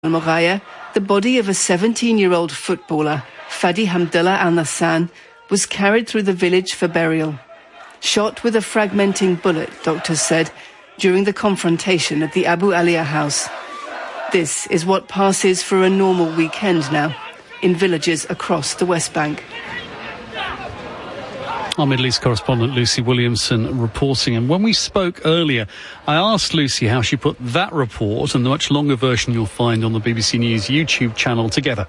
Al-Moghaya, the body of a 17-year-old footballer, Fadi Hamdallah Al-Nassan, was carried through the village for burial. Shot with a fragmenting bullet, doctors said, during the confrontation at the Abu Aliyah house. This is what passes for a normal weekend now in villages across the West Bank. Our Middle East correspondent Lucy Williamson reporting. And when we spoke earlier, I asked Lucy how she put that report and the much longer version you'll find on the BBC News YouTube channel together.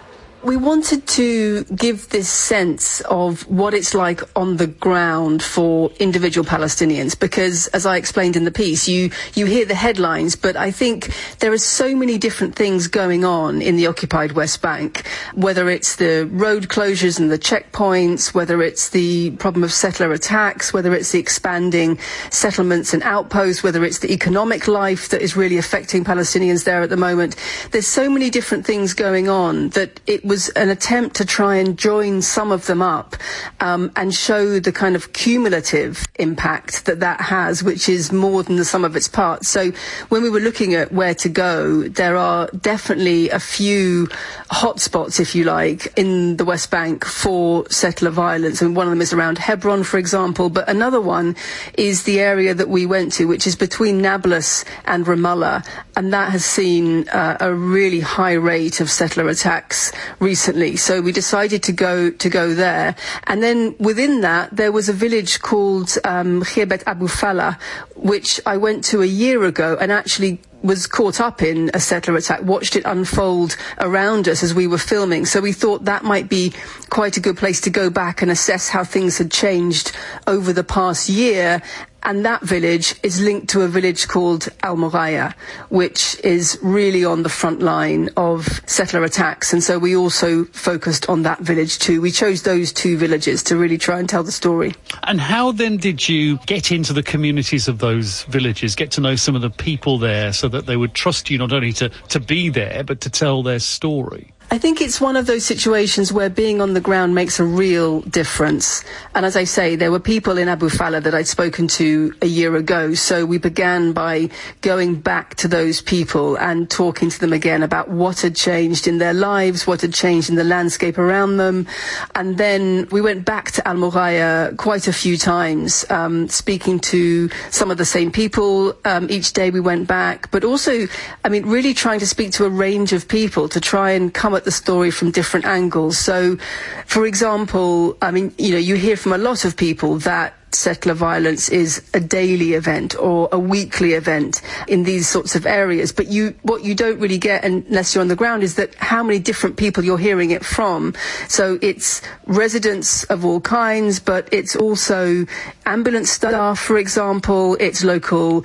We wanted to give this sense of what it's like on the ground for individual Palestinians, because, as I explained in the piece, you hear the headlines, but I think there are so many different things going on in the occupied West Bank, whether it's the road closures and the checkpoints, whether it's the problem of settler attacks, whether it's the expanding settlements and outposts, whether it's the economic life that is really affecting Palestinians there at the moment. There's so many different things going on that it was an attempt to try and join some of them up and show the kind of cumulative impact that has, which is more than the sum of its parts. So when we were looking at where to go, there are definitely a few hotspots, if you like, in the West Bank for settler violence. And one of them is around Hebron, for example. But another one is the area that we went to, which is between Nablus and Ramallah. And that has seen a really high rate of settler attacks recently, so we decided to go there. And then within that, there was a village called Khirbet Abu Falah, which I went to a year ago and actually was caught up in a settler attack, watched it unfold around us as we were filming. So we thought that might be quite a good place to go back and assess how things had changed over the past year. And that village is linked to a village called Al-Moghaya, which is really on the front line of settler attacks. And so we also focused on that village too. We chose those two villages to really try and tell the story. And how then did you get into the communities of those villages, get to know some of the people there so that they would trust you not only to be there, but to tell their story? I think it's one of those situations where being on the ground makes a real difference. And as I say, there were people in Abu Falah that I'd spoken to a year ago. So we began by going back to those people and talking to them again about what had changed in their lives, what had changed in the landscape around them. And then we went back to Al-Moghaya quite a few times, speaking to some of the same people. Each day we went back, but also, really trying to speak to a range of people to try and come at the story from different angles. So, for example, you hear from a lot of people that settler violence is a daily event or a weekly event in these sorts of areas. But what you don't really get unless you're on the ground is that how many different people you're hearing it from. So it's residents of all kinds, but it's also ambulance staff, for example. It's local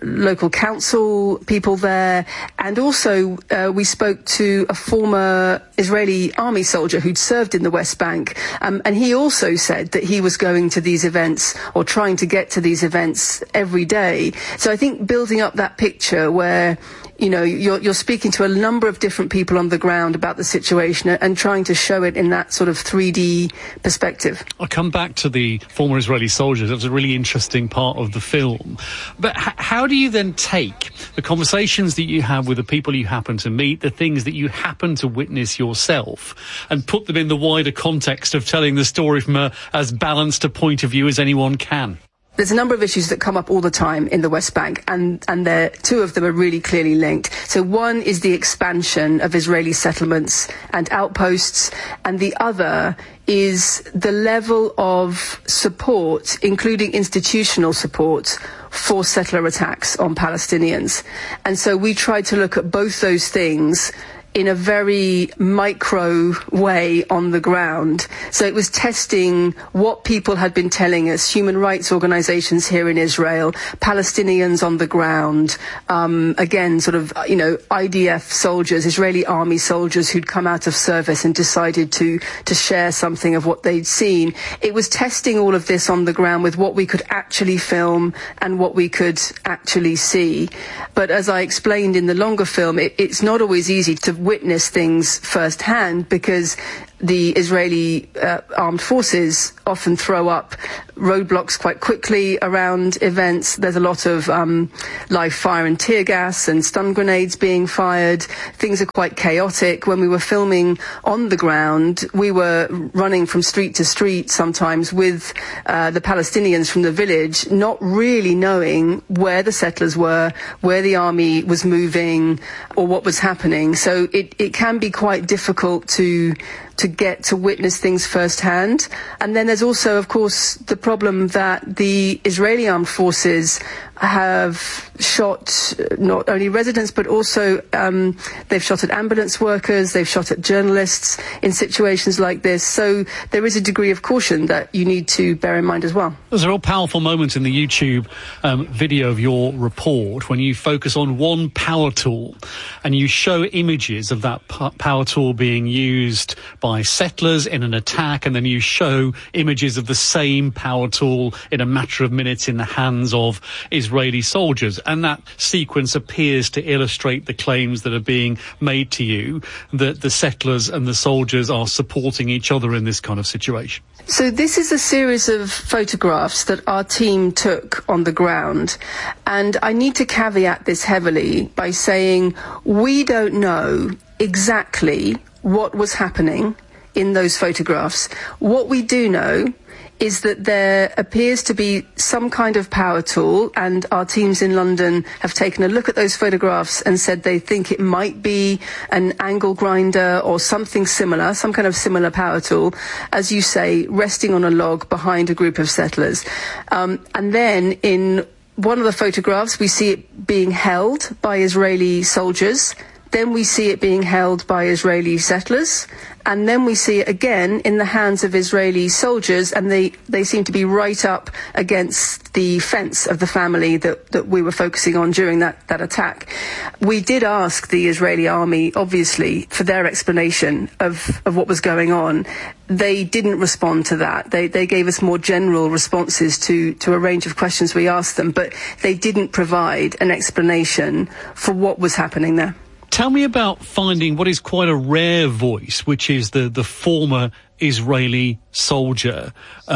council people there. And also we spoke to a former Israeli army soldier who'd served in the West Bank. And he also said that he was going to these events or trying to get to these events every day. So I think building up that picture where you're speaking to a number of different people on the ground about the situation and trying to show it in that sort of 3D perspective. I'll come back to the former Israeli soldiers. That was a really interesting part of the film. But how do you then take the conversations that you have with the people you happen to meet, the things that you happen to witness yourself, and put them in the wider context of telling the story from as balanced a point of view as anyone can? There's a number of issues that come up all the time in the West Bank, and two of them are really clearly linked. So one is the expansion of Israeli settlements and outposts, and the other is the level of support, including institutional support, for settler attacks on Palestinians. And so we tried to look at both those things in a very micro way on the ground. So it was testing what people had been telling us, human rights organizations here in Israel, Palestinians on the ground, again, IDF soldiers, Israeli army soldiers who'd come out of service and decided to share something of what they'd seen. It was testing all of this on the ground with what we could actually film and what we could actually see. But as I explained in the longer film, it's not always easy to witness things firsthand, because the Israeli armed forces often throw up roadblocks quite quickly around events. There's a lot of live fire and tear gas and stun grenades being fired. Things are quite chaotic. When we were filming on the ground, we were running from street to street sometimes with the Palestinians from the village, not really knowing where the settlers were, where the army was moving, or what was happening. So it can be quite difficult to get to witness things firsthand. And then there's also, of course, the problem that the Israeli armed forces have shot not only residents, but also they've shot at ambulance workers, they've shot at journalists in situations like this. So there is a degree of caution that you need to bear in mind as well. There's a real powerful moment in the YouTube video of your report when you focus on one power tool and you show images of that power tool being used by settlers in an attack, and then you show images of the same power tool in a matter of minutes in the hands of Israeli soldiers. And that sequence appears to illustrate the claims that are being made to you that the settlers and the soldiers are supporting each other in this kind of situation. So this is a series of photographs that our team took on the ground. And I need to caveat this heavily by saying we don't know exactly what was happening in those photographs. What we do know is that there appears to be some kind of power tool, and our teams in London have taken a look at those photographs and said they think it might be an angle grinder or something similar, some kind of similar power tool, as you say, resting on a log behind a group of settlers. And then in one of the photographs, we see it being held by Israeli soldiers. Then we see it being held by Israeli settlers, and then we see it again in the hands of Israeli soldiers, and they seem to be right up against the fence of the family that we were focusing on during that attack. We did ask the Israeli army, obviously, for their explanation of what was going on. They didn't respond to that. They gave us more general responses to a range of questions we asked them, but they didn't provide an explanation for what was happening there. Tell me about finding what is quite a rare voice, which is the former Israeli soldier,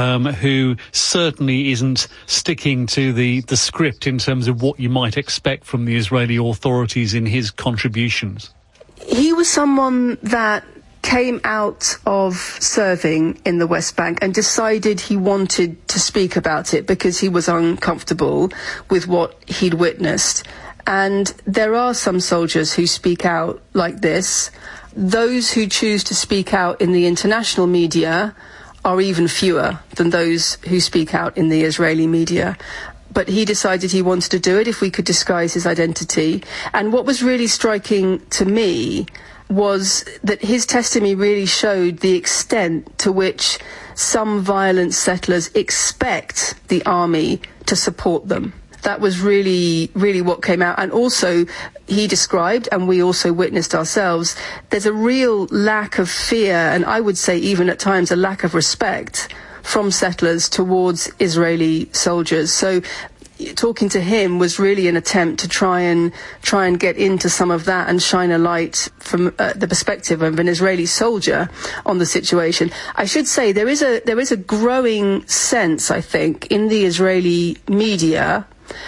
who certainly isn't sticking to the script in terms of what you might expect from the Israeli authorities in his contributions. He was someone that came out of serving in the West Bank and decided he wanted to speak about it because he was uncomfortable with what he'd witnessed. And there are some soldiers who speak out like this. Those who choose to speak out in the international media are even fewer than those who speak out in the Israeli media. But he decided he wanted to do it if we could disguise his identity. And what was really striking to me was that his testimony really showed the extent to which some violent settlers expect the army to support them. That was really, really what came out. And also, he described, and we also witnessed ourselves, there's a real lack of fear, and I would say even at times a lack of respect from settlers towards Israeli soldiers. So talking to him was really an attempt to try and get into some of that and shine a light from the perspective of an Israeli soldier on the situation. I should say there is a growing sense, I think, in the Israeli media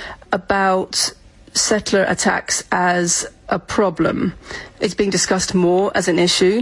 about settler attacks as a problem. It's being discussed more as an issue.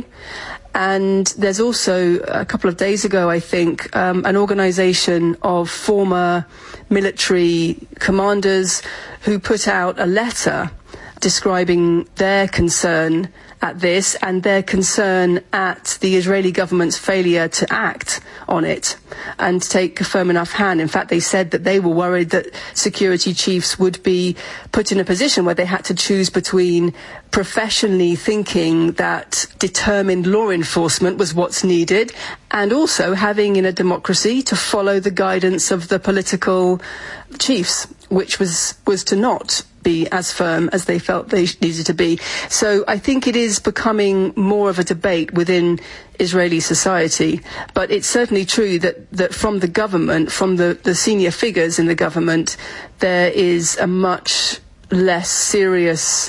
And there's also, a couple of days ago, I think, an organisation of former military commanders who put out a letter describing their concern at this and their concern at the Israeli government's failure to act on it and take a firm enough hand. In fact, they said that they were worried that security chiefs would be put in a position where they had to choose between professionally thinking that determined law enforcement was what's needed and also having in a democracy to follow the guidance of the political chiefs, which was to not be as firm as they felt they needed to be. So I think it is becoming more of a debate within Israeli society. But it's certainly true that from the government, from the senior figures in the government, there is a much less serious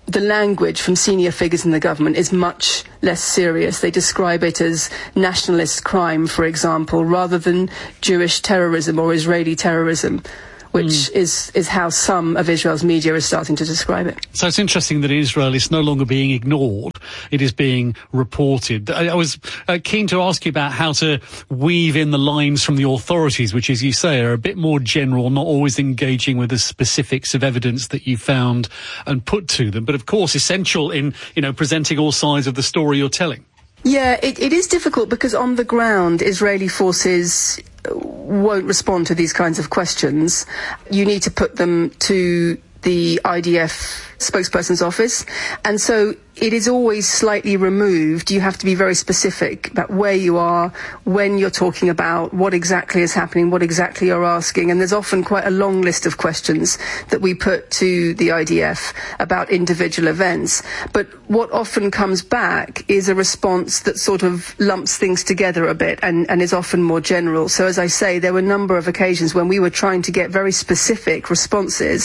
the language from senior figures in the government is much less serious. They describe it as nationalist crime, for example, rather than Jewish terrorism or Israeli terrorism, which is how some of Israel's media is starting to describe it. So it's interesting that in Israel it's no longer being ignored, it is being reported. I was keen to ask you about how to weave in the lines from the authorities, which, as you say, are a bit more general, not always engaging with the specifics of evidence that you found and put to them, but of course essential in, presenting all sides of the story you're telling. Yeah, it is difficult because on the ground, Israeli forces won't respond to these kinds of questions. You need to put them to the IDF spokesperson's office, and so it is always slightly removed. You have to be very specific about where you are, when you're talking about, what exactly is happening, what exactly you're asking, and there's often quite a long list of questions that we put to the IDF about individual events. But what often comes back is a response that sort of lumps things together a bit and is often more general. So as I say, there were a number of occasions when we were trying to get very specific responses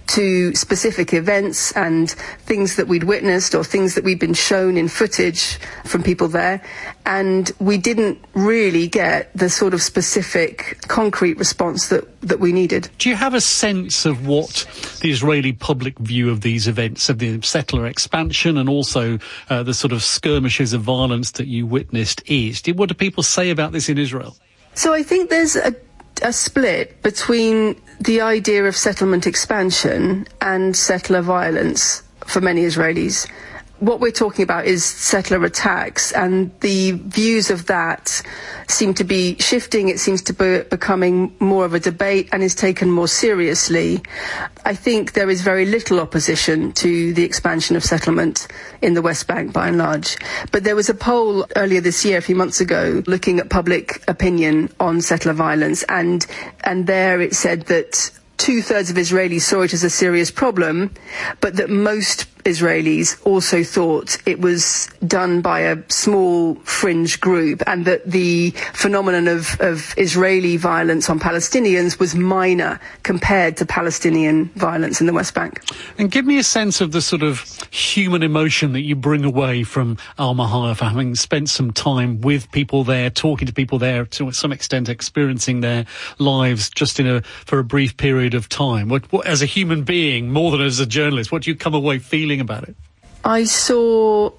to specific events and things that we'd witnessed or things that we'd been shown in footage from people there, and we didn't really get the sort of specific, concrete response that we needed. Do you have a sense of what the Israeli public view of these events, of the settler expansion and also the sort of skirmishes of violence that you witnessed is? What do people say about this in Israel? So I think there's a split between the idea of settlement expansion and settler violence for many Israelis. What we're talking about is settler attacks, and the views of that seem to be shifting. It seems to be becoming more of a debate and is taken more seriously. I think there is very little opposition to the expansion of settlement in the West Bank by and large. But there was a poll earlier this year, a few months ago, looking at public opinion on settler violence, and there it said that 2/3 of Israelis saw it as a serious problem, but that most Israelis also thought it was done by a small fringe group, and that the phenomenon of Israeli violence on Palestinians was minor compared to Palestinian violence in the West Bank. And give me a sense of the sort of human emotion that you bring away from Al-Mahaya, for having spent some time with people there, talking to people there, to some extent experiencing their lives just for a brief period of time. What, as a human being, more than as a journalist, what do you come away feeling about it? I saw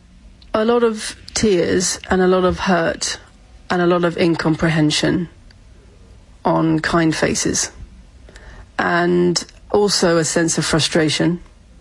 a lot of tears and a lot of hurt and a lot of incomprehension on kind faces, and also a sense of frustration,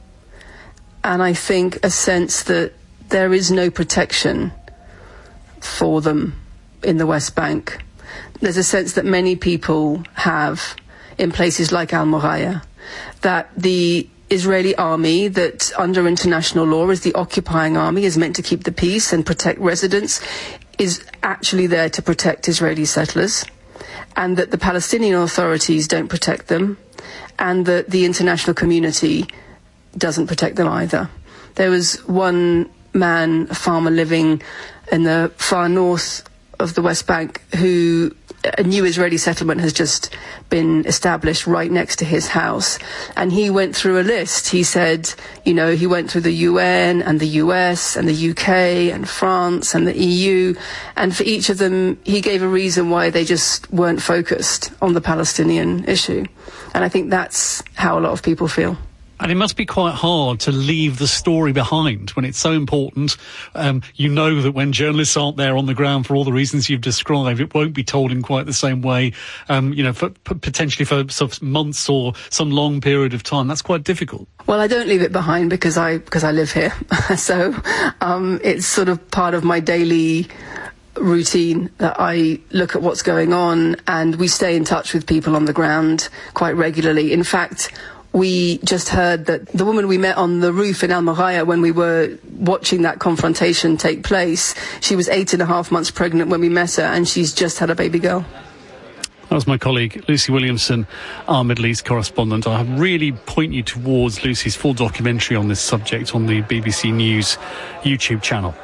and I think a sense that there is no protection for them in the West Bank. There's a sense that many people have in places like Al-Mahaya, that the Israeli army, that under international law is the occupying army, is meant to keep the peace and protect residents, is actually there to protect Israeli settlers, and that the Palestinian authorities don't protect them, and that the international community doesn't protect them either. There was one man, a farmer living in the far north of the West Bank, who a new Israeli settlement has just been established right next to his house, and he went through a list. He said, he went through the UN and the US and the UK and France and the EU, and for each of them he gave a reason why they just weren't focused on the Palestinian issue. And I think that's how a lot of people feel. And it must be quite hard to leave the story behind when it's so important. You know that when journalists aren't there on the ground for all the reasons you've described, it won't be told in quite the same way, potentially for sort of months or some long period of time. That's quite difficult. Well, I don't leave it behind because I live here. So it's sort of part of my daily routine that I look at what's going on, and we stay in touch with people on the ground quite regularly. In fact, we just heard that the woman we met on the roof in Al-Mahaya when we were watching that confrontation take place, she was 8.5 months pregnant when we met her, and she's just had a baby girl. That was my colleague, Lucy Williamson, our Middle East correspondent. I really point you towards Lucy's full documentary on this subject on the BBC News YouTube channel.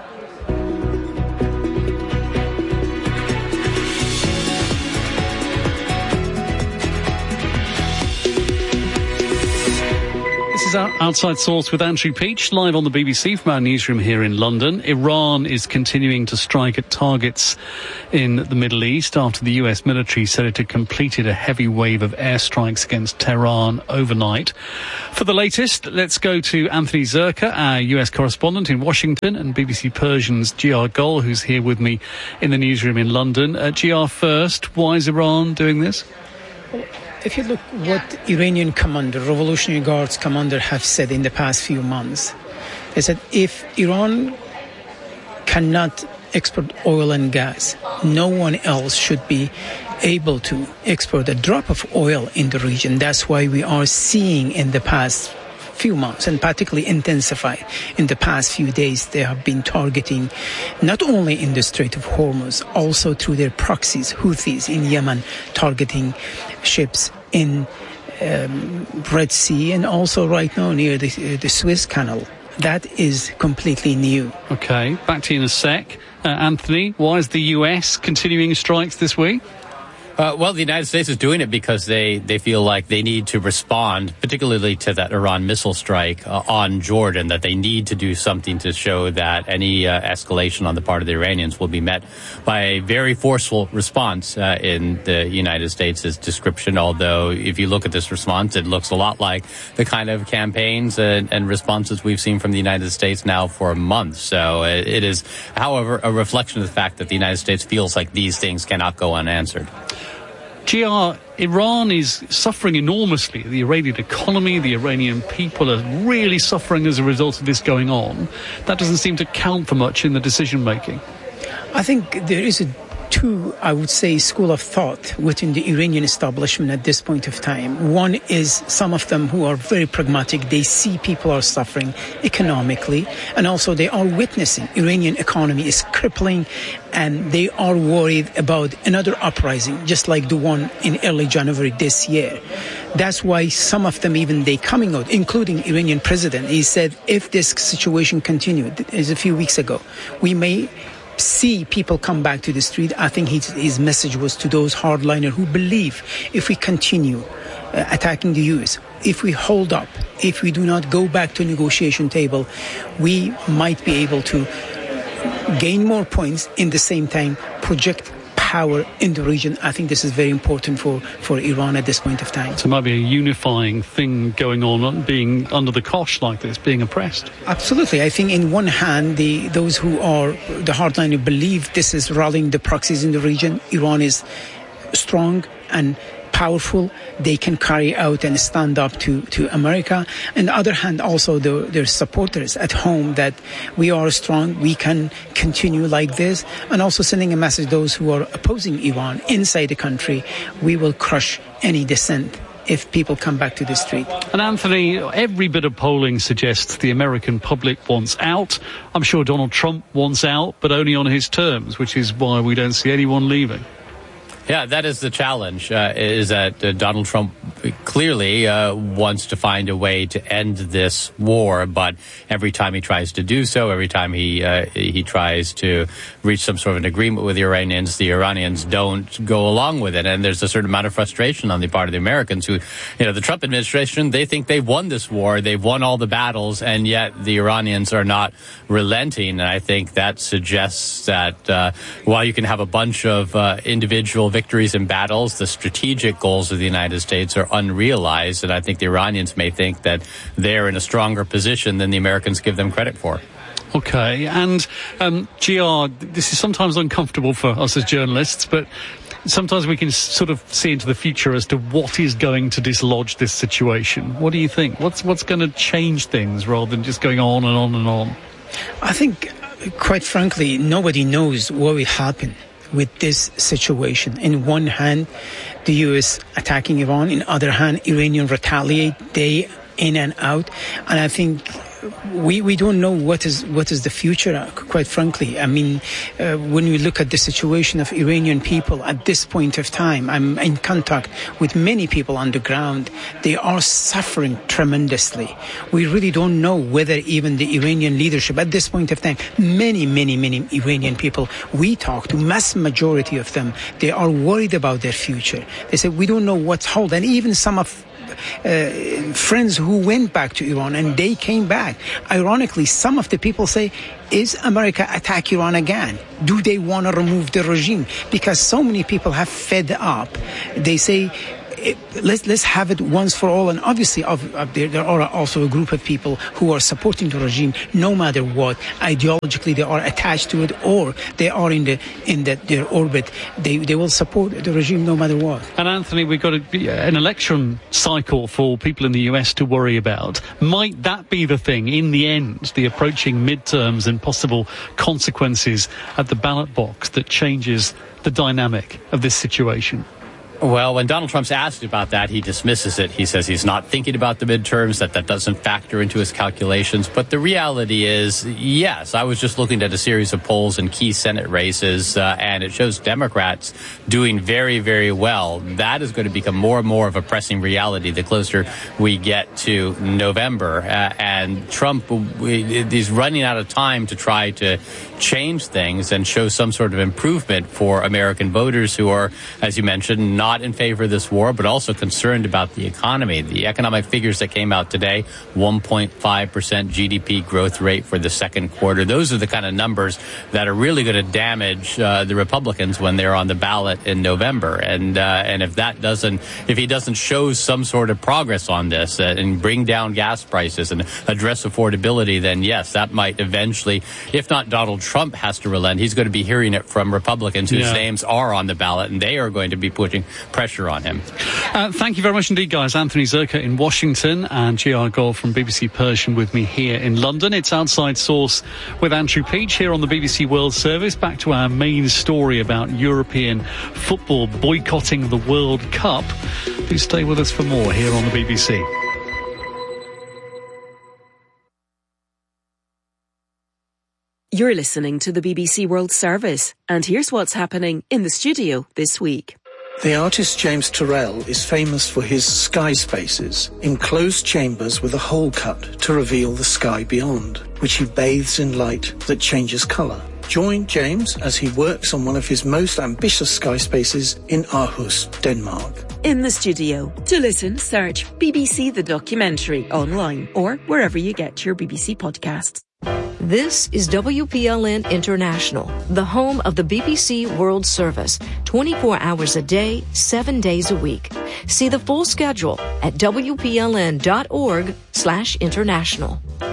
This is Outside Source with Andrew Peach, live on the BBC from our newsroom here in London. Iran is continuing to strike at targets in the Middle East after the US military said it had completed a heavy wave of airstrikes against Tehran overnight. For the latest, let's go to Anthony Zerka, our US correspondent in Washington, and BBC Persian's GR Gol, who's here with me in the newsroom in London. GR first, why is Iran doing this? If you look what Iranian commander, Revolutionary Guards commander have said in the past few months, they said if Iran cannot export oil and gas, no one else should be able to export a drop of oil in the region. That's why we are seeing in the past few months, and particularly intensified in the past few days, they have been targeting not only in the Strait of Hormuz, also through their proxies, Houthis in Yemen, targeting ships in Red Sea, and also right now near the Suez Canal. That is completely new. Okay, back to you in a sec. Anthony, why is the US continuing strikes this week? Well, the United States is doing it because they feel like they need to respond, particularly to that Iran missile strike on Jordan, that they need to do something to show that any escalation on the part of the Iranians will be met by a very forceful response in the United States' description. Although, if you look at this response, it looks a lot like the kind of campaigns and responses we've seen from the United States now for months. So it is, however, a reflection of the fact that the United States feels like these things cannot go unanswered. GR, Iran is suffering enormously. The Iranian economy, the Iranian people are really suffering as a result of this going on. That doesn't seem to count for much in the decision-making. I think there is two, I would say, school of thought within the Iranian establishment at this point of time. One is some of them who are very pragmatic. They see people are suffering economically, and also they are witnessing Iranian economy is crippling, and they are worried about another uprising, just like the one in early January this year. That's why some of them, even they coming out, including Iranian president, he said, if this situation continued, as a few weeks ago, we may see people come back to the street. I think his message was to those hardliners who believe if we continue attacking the U.S., if we hold up, if we do not go back to negotiation table, we might be able to gain more points, in the same time project power in the region. I think this is very important for Iran at this point of time. So it might be a unifying thing going on, being under the cosh like this, being oppressed. Absolutely. I think in one hand, those who are the hardliner believe this is rallying the proxies in the region. Iran is strong and powerful. They can carry out and stand up to America. On the other hand, also their supporters at home that we are strong, we can continue like this, and also sending a message to those who are opposing Iran inside the country, we will crush any dissent if people come back to the street. And Anthony, every bit of polling suggests the American public wants out. I'm sure Donald Trump wants out, but only on his terms, which is why we don't see anyone leaving. Yeah, that is the challenge, is that Donald Trump clearly wants to find a way to end this war, but every time he tries to do so, every time he tries to reach some sort of an agreement with the Iranians don't go along with it. And there's a certain amount of frustration on the part of the Americans who, the Trump administration, they think they've won this war, they've won all the battles, and yet the Iranians are not relenting. And I think that suggests that while you can have a bunch of individual victories in battles, the strategic goals of the United States are unrealized, and I think the Iranians may think that they're in a stronger position than the Americans give them credit for. Okay, and GR, this is sometimes uncomfortable for us as journalists, but sometimes we can sort of see into the future as to what is going to dislodge this situation. What do you think? What's going to change things rather than just going on and on and on? I think, quite frankly, nobody knows what will happen with this situation. In one hand, the U.S. attacking Iran. In other hand, Iranian retaliate day in and out. And I think we don't know what is the future, quite frankly. I mean, when we look at the situation of Iranian people at this point of time, I'm in contact with many people on the ground. They are suffering tremendously. We really don't know whether even the Iranian leadership at this point of time, many Iranian people we talk to, mass majority of them, they are worried about their future. They say, we don't know what's hold. And even some of friends who went back to Iran and they came back. Ironically, some of the people say, is America attack Iran again? Do they want to remove the regime? Because so many people have fed up. They say, let's have it once for all. And obviously, there are also a group of people who are supporting the regime, no matter what. Ideologically, they are attached to it, or they are in their orbit. They will support the regime no matter what. And Anthony, we've got an election cycle for people in the US to worry about. Might that be the thing in the end, the approaching midterms and possible consequences at the ballot box that changes the dynamic of this situation? Well, when Donald Trump's asked about that, he dismisses it. He says he's not thinking about the midterms, that doesn't factor into his calculations. But the reality is, yes, I was just looking at a series of polls in key Senate races, and it shows Democrats doing very, very well. That is going to become more and more of a pressing reality the closer we get to November. And Trump is running out of time to try to change things and show some sort of improvement for American voters who are, as you mentioned, not in favor of this war, but also concerned about the economy. The economic figures that came out today, 1.5% GDP growth rate for the second quarter. Those are the kind of numbers that are really going to damage the Republicans when they're on the ballot in November. And if he doesn't show some sort of progress on this and bring down gas prices and address affordability, then yes, that might eventually, if not Donald Trump has to relent, he's going to be hearing it from Republicans whose names are on the ballot, and they are going to be pushing pressure on him. Thank you very much indeed, guys. Anthony Zurcher in Washington and G.R. Gold from BBC Persian with me here in London. It's Outside Source with Andrew Peach here on the BBC World Service. Back to our main story about European football boycotting the World Cup. Do stay with us for more here on the BBC. You're listening to the BBC World Service, and here's what's happening in the studio this week. The artist James Turrell is famous for his sky spaces, enclosed chambers with a hole cut to reveal the sky beyond, which he bathes in light that changes colour. Join James as he works on one of his most ambitious sky spaces in Aarhus, Denmark. In the studio. To listen, search BBC The Documentary online or wherever you get your BBC podcasts. This is WPLN International, the home of the BBC World Service, 24 hours a day, 7 days a week. See the full schedule at WPLN.org/international.